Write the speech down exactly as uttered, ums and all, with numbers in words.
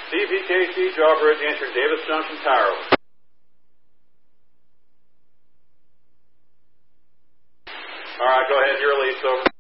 C V K C Jawbridge answering Davis Junction Tower. All right, go ahead. You're released. Over.